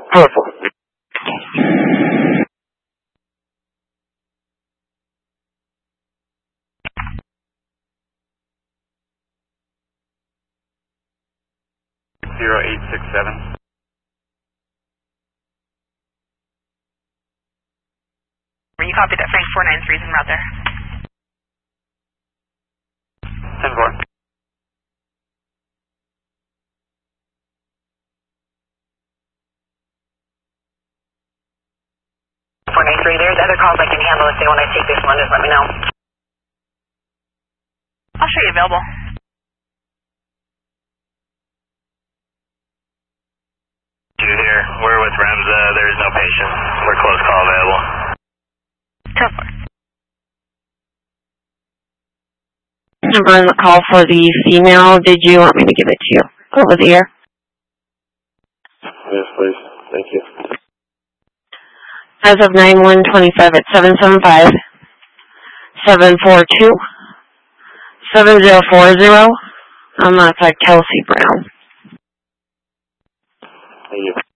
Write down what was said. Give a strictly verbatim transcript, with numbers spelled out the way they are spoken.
Powerful. zero eight six seven. You copy that, Frank four nine three is en route there. ten four. four nine three, there's other calls I can handle if they want to take this one, just let me know. I'll show you available. Two here. We're with Remza. There is no patient. We're close call available. ten four. Number on the call for the female. Did you want me to give it to you over the air? Yes, please. Thank you. As of nine one twenty-five at seven seven five, seven four two, seven zero four zero. Um, that's like Kelsey Brown. Thank you.